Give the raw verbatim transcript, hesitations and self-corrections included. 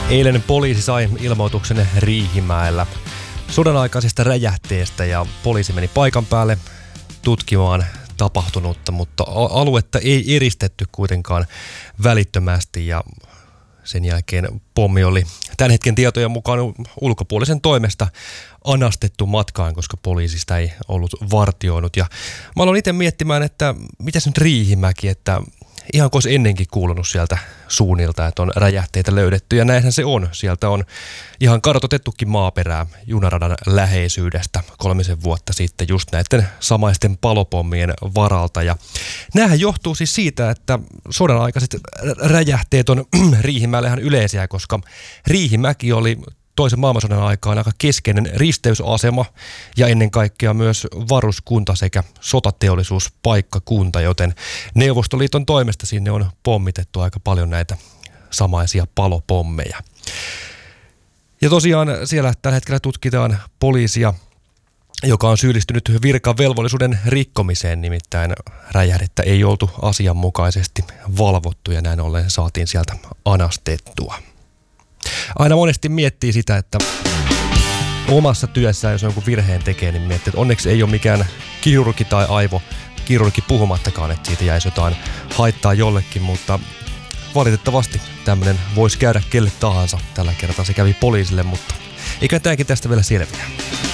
Eilen poliisi sai ilmoituksen Riihimäellä sodan-aikaisesta räjähteestä ja poliisi meni paikan päälle tutkimaan tapahtunutta, mutta aluetta ei eristetty kuitenkaan välittömästi ja sen jälkeen pommi oli tämän hetken tietojen mukaan ulkopuolisen toimesta anastettu matkaan, koska poliisista ei ollut vartioinut. Ja mä aloin itse miettimään, että mitäs nyt Riihimäki, että ihan kuin olisi ennenkin kuulunut sieltä suunnilta, että on räjähteitä löydetty. Ja näinhän se on. Sieltä on ihan kartoitettukin maaperää junaradan läheisyydestä kolmisen vuotta sitten just näiden samaisten palopommien varalta. Ja näähän johtuu siis siitä, että sodan aikaiset räjähteet on Riihimäelle ihan yleisiä, koska Riihimäki oli toisen maailmansodan aikaan aika keskeinen risteysasema ja ennen kaikkea myös varuskunta sekä sotateollisuuspaikkakunta, joten Neuvostoliiton toimesta sinne on pommitettu aika paljon näitä samaisia palopommeja. Ja tosiaan siellä tällä hetkellä tutkitaan poliisia, joka on syyllistynyt virkavelvollisuuden rikkomiseen, nimittäin räjähdettä ei oltu asianmukaisesti valvottu ja näin ollen saatiin sieltä anastettua. Aina monesti miettii sitä, että omassa työssään, jos jonkun virheen tekee, niin miettii, että onneksi ei ole mikään kirurgi tai aivokirurgi puhumattakaan, että siitä jäisi jotain haittaa jollekin, mutta valitettavasti tämmöinen voisi käydä kelle tahansa. Tällä kertaa se kävi poliisille, mutta eikä tämäkin tästä vielä selviä.